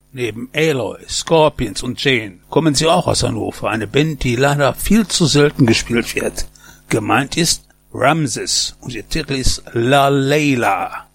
Neben Aloy, Scorpions und Jane kommen sie auch aus Hannover, eine Band, die leider viel zu selten gespielt wird. Gemeint ist Ramses und ihr Titel ist La Layla.